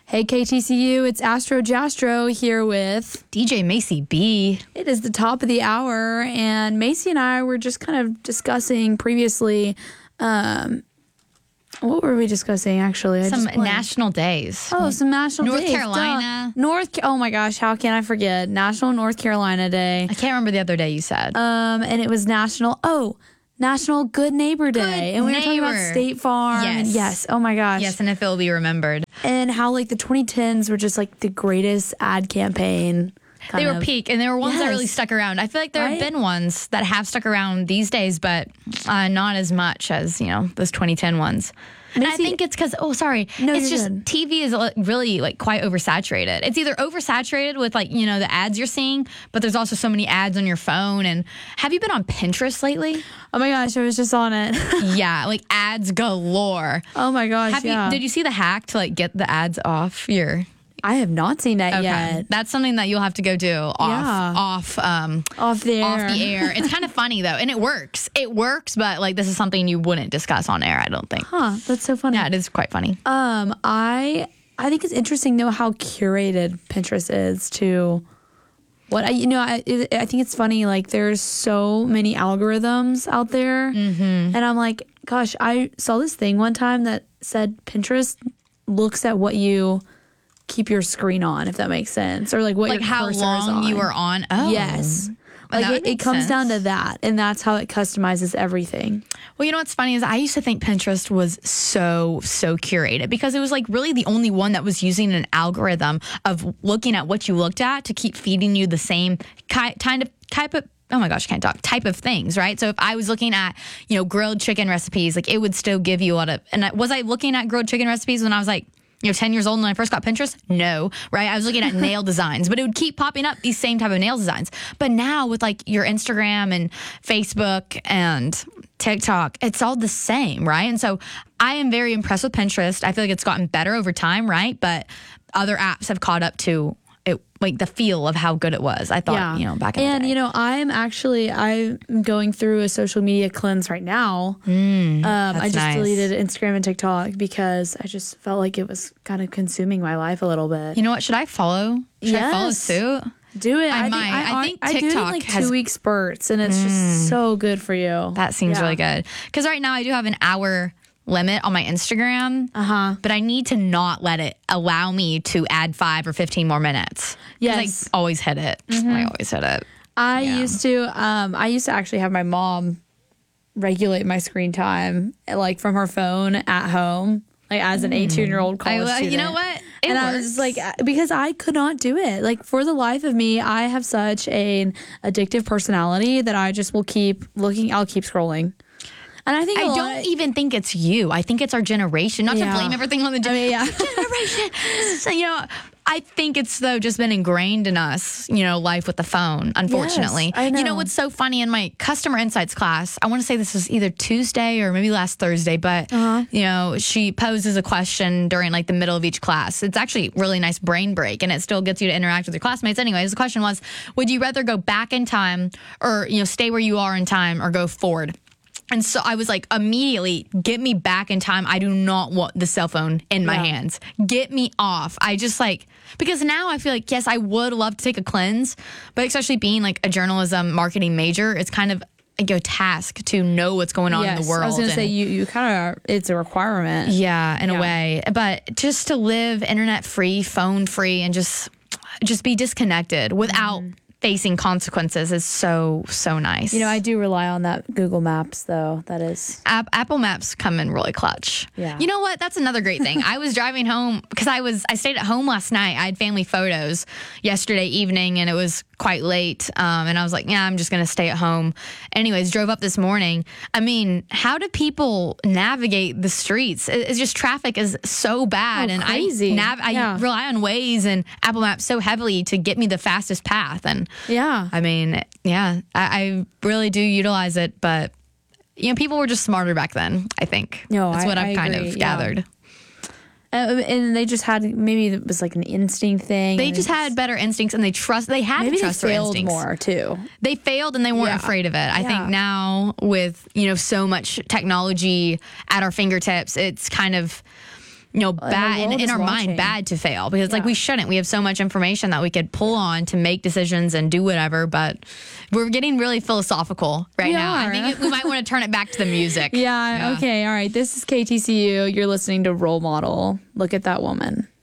Hey KTCU, it's Astro Jastro here with DJ Macy B. It is the top of the hour, and Macy and I were just kind of discussing previously. What were we discussing actually? Some national days. Oh, some national North days. Carolina. Oh my gosh, how can I forget? National North Carolina Day. I can't remember the other day you said. And it was National Good Neighbor Day. And we were talking about State Farm. Yes. Yes. Oh my gosh. Yes, and if it will be remembered. And how like the 2010s were just like the greatest ad campaign. They were peak, and there were ones that really Yes. stuck around. I feel like there have Right? been ones that have stuck around these days, but not as much as, those 2010 ones. And I Macy- think it's because, No, it's you're just good. TV is really like quite oversaturated. It's either oversaturated with the ads you're seeing, but there's also so many ads on your phone. And have you been on Pinterest lately? Oh my gosh, I was just on it. Yeah, like ads galore. Oh my gosh, Did you see the hack to get the ads off your? I have not seen that yet. That's something that you'll have to go do off Off the air. It's kind of funny though, and it works. It works, but this is something you wouldn't discuss on air, I don't think. Huh, that's so funny. Yeah, it is quite funny. I think it's interesting though how curated Pinterest is to what I think it's funny, like there's so many algorithms out there, and I'm like, gosh, I saw this thing one time that said Pinterest looks at what you keep your screen on, if that makes sense, or like what your how cursor long is on. you are on. Oh, Yes. Well, that Like would it make comes sense. down to that, and that's how it customizes everything. Well, what's funny is I used to think Pinterest was so curated because it was really the only one that was using an algorithm of looking at what you looked at to keep feeding you the same type of. Oh my gosh, I can't talk. Type of things, right? So if I was looking at, grilled chicken recipes, it would still give you a lot of. And was I looking at grilled chicken recipes when I was 10 years old when I first got Pinterest? No, right? I was looking at nail designs, but it would keep popping up these same type of nail designs. But now with your Instagram and Facebook and TikTok, it's all the same, right? And so I am very impressed with Pinterest. I feel like it's gotten better over time, right? But other apps have caught up to it, the feel of how good it was. I thought, back in the day. I'm going through a social media cleanse right now. I just nice. deleted Instagram and TikTok because I just felt like it was kind of consuming my life a little bit. You know what? Should I follow? Should I follow Yes. suit? Do it. I might. I think I do it in TikTok has- 2-week spurts, and it's just so good for you. That seems Yeah. really good. Because right now I do have an hour limit on my Instagram. But I need to not let it allow me to add 5 or 15 more minutes. 'Cause Yes. I always hit it. I always hit it. I used to actually have my mom regulate my screen time, from her phone at home, as an 18-year-old college student. You know what? It I was works. because I could not do it. For the life of me, I have such an addictive personality that I just will keep looking. I'll keep scrolling. And I think I don't even think it's you. I think it's our generation. Not to blame everything on the generation. So, I think it's just been ingrained in us, life with the phone, unfortunately. Yes, I know. You know what's so funny in my customer insights class, I want to say this was either Tuesday or maybe last Thursday, but she poses a question during the middle of each class. It's actually a really nice brain break, and it still gets you to interact with your classmates. Anyways, the question was, would you rather go back in time or, stay where you are in time or go forward? And so I was immediately, get me back in time. I do not want the cell phone in my hands. Get me off. I just because now I feel yes, I would love to take a cleanse, but especially being a journalism marketing major, it's kind of a task to know what's going on in the world. I was going to say, you kind of, it's a requirement. Yeah, in a way. But just to live internet free, phone free, and just be disconnected without facing consequences is so nice. I do rely on that Google Maps, though. That is. Apple Maps come in really clutch. Yeah. You know what? That's another great thing. I was driving home because I stayed at home last night. I had family photos yesterday evening, and it was quite late. And I was like, yeah, I'm just going to stay at home. Anyways, drove up this morning. I mean, how do people navigate the streets? It's just traffic is so bad. Oh, crazy. I rely on Waze and Apple Maps so heavily to get me the fastest path. And Yeah. I mean, I really do utilize it, but people were just smarter back then, I think. No, That's what I I've kind agree, of yeah. gathered. And they just had, maybe it was an instinct thing. They and just had better instincts, and they had maybe to trust they their failed instincts. more too. They failed, and they weren't Yeah. afraid of it. I think now with so much technology at our fingertips, it's kind of bad world in is our watching. mind, bad to fail because like we shouldn't. We have so much information that we could pull on to make decisions and do whatever, but we're getting really philosophical right now. are. I think we might want to turn it back to the music. Yeah, okay, all right. This is KTCU. You're listening to Role Model. Look at that woman.